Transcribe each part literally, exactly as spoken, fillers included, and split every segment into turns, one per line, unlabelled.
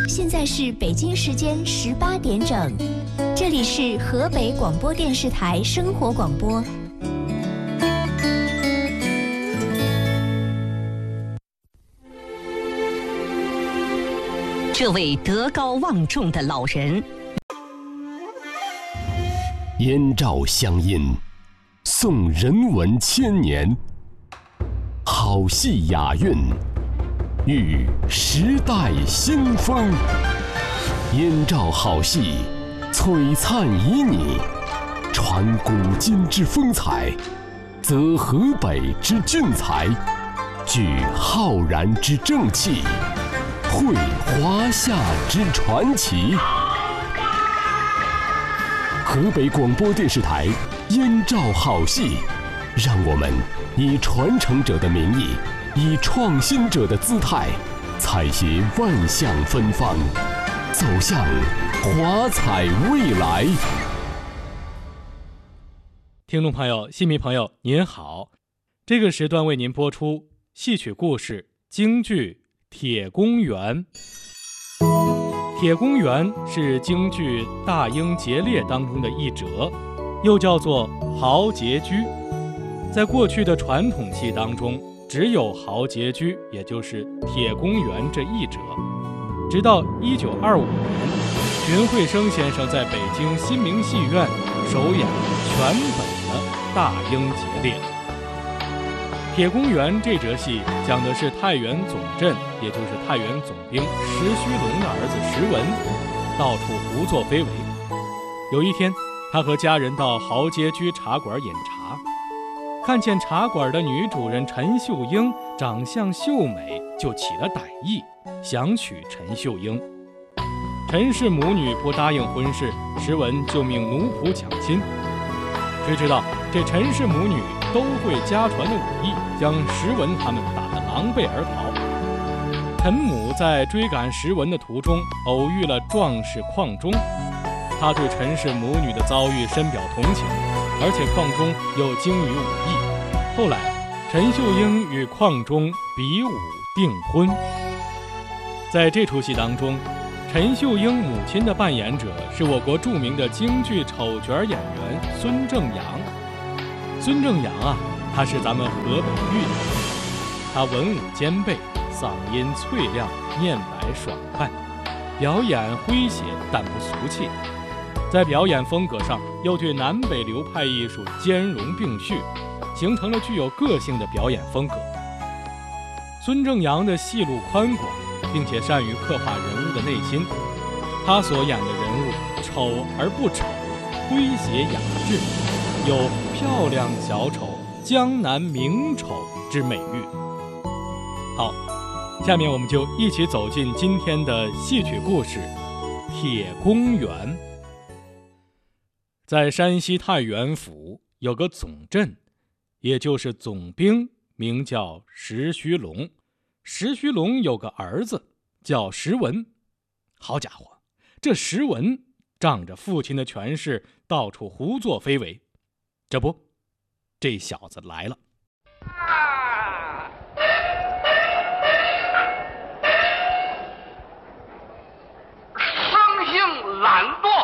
现在是北京时间十八点整，这里是河北广播电视台生活广播。
这位德高望重的老人，
燕赵乡音，颂人文千年，好戏雅韵，遇时代新风。燕赵好戏，璀璨旖旎，传古今之风采，则河北之俊才，聚浩然之正气，绘华夏之传奇。河北广播电视台燕赵好戏，让我们以传承者的名义，以创新者的姿态，采撷万象芬芳，走向华彩未来。
听众朋友、戏迷朋友您好，这个时段为您播出戏曲故事京剧《铁公园》。铁公园是京剧《大英劫猎》当中的一折，又叫做豪杰居。在过去的传统戏当中，只有豪杰居，也就是铁公园这一折。直到一九二五年，荀慧生先生在北京新明戏院首演全本的《大英劫猎》。铁公园这折戏讲的是太原总镇，也就是太原总兵石须龙的儿子石文，到处胡作非为。有一天，他和家人到豪杰居茶馆饮茶，看见茶馆的女主人陈秀英长相秀美，就起了歹意，想娶陈秀英。陈氏母女不答应婚事，石文就命奴仆抢亲。谁知道这陈氏母女都会家传的武艺，将石文他们打得狼狈而逃。陈母在追赶石文的途中，偶遇了壮士邝忠，他对陈氏母女的遭遇深表同情，而且邝忠又精于武艺。后来，陈秀英与邝忠比武订婚。在这出戏当中，陈秀英母亲的扮演者是我国著名的京剧丑角演员孙正阳。孙正阳啊，他是咱们河北豫的人，他文武兼备，嗓音脆亮，面白爽快，表演诙谐但不俗气。在表演风格上，又对南北流派艺术兼容并蓄，形成了具有个性的表演风格。孙正阳的戏路宽广，并且善于刻画人物的内心。他所演的人物丑而不丑，诙谐雅致，有漂亮小丑、江南名丑之美誉。好，下面我们就一起走进今天的戏曲故事《铁公园》。在山西太原府有个总镇，也就是总兵，名叫石须龙。石须龙有个儿子叫石文。好家伙，这石文仗着父亲的权势，到处胡作非为。这不，这小子来了。
啊！生性懒惰，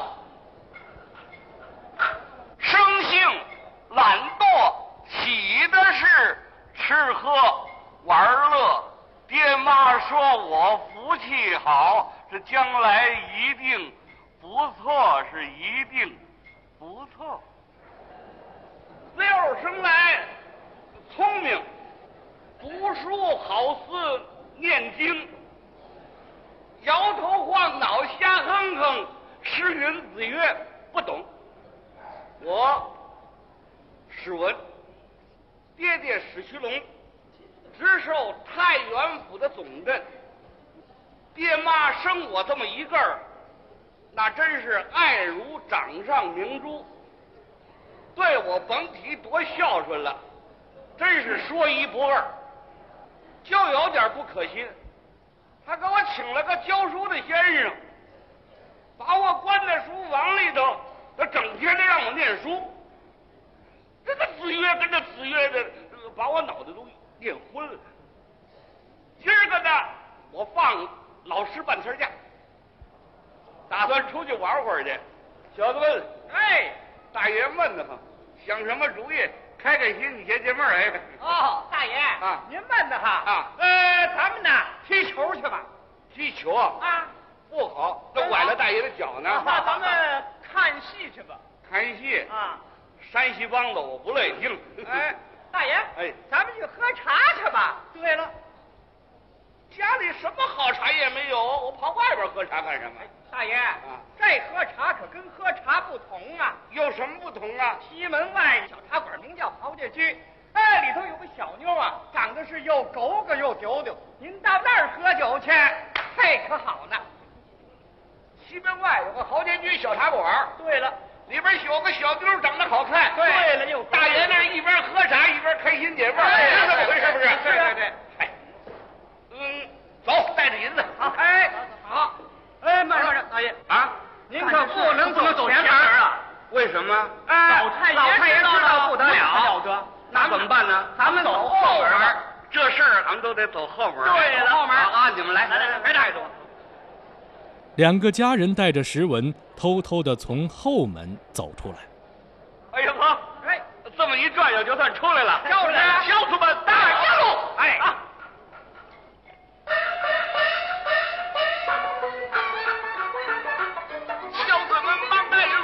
生性懒惰，喜的是吃喝玩乐。爹妈说我福气好，是将来一定不错，是一定不错。六生来聪明，读书好似念经，摇头晃脑瞎哼哼，诗云子曰不懂。我史文，爹爹史须龙，直受太原府的总镇，爹妈生我这么一个儿，那真是爱如掌上明珠，对我甭提多孝顺了，真是说一不二。就有点不可信，他给我请了个教书的先生，把我关在书房里头，他整天的让我念书，这个子曰跟着子曰的，把我脑袋都念昏了。今儿个呢，我放老师半天假， 打算出去玩会儿去。小子问，
哎，
大爷问的哈，想什么主意？开开心，你解解闷儿哎。
哦，大爷
啊，
您问的哈
啊，
呃，咱们呢踢球去吧。
踢球啊？
啊，
不好，都崴了大爷的脚呢。
那咱们看戏去吧。
看戏
啊，
山西梆子我不乐意听。
哎，大爷，
哎，
咱们去喝茶去吧。对了，
家里什么好茶叶没有，我跑外边喝茶干什么？
大爷
啊，
这喝茶可跟喝茶不同啊。
有什么不同啊？
西门外小茶馆名叫豪家居，哎，里头有个小妞啊，长得是又狗狗又丢丢。您到那儿喝酒去，嘿，可好呢。
西门外有个豪家居小茶馆，
对了，
里边有个小妞长得好看。
对了，又
大爷那一边喝茶一边开心解闷儿，
哎
是这么回事不是？
对对对。
哎，嗯，走，带着银子。
好，哎，好，哎，慢着慢着，大爷
啊，
您可不能不能走前门啊。
为什么？
哎，
老太爷
老太爷知道不得了，
了得，那怎么办呢？
咱们走后门。
这事儿咱们都得走后门。
对了，后门
啊，你们来，
来来来，
别带着我。
两个家人带着石文，偷偷地从后门走出来。
哎呀呵，
哎，
这么一转悠就算出来了，
就是啊
小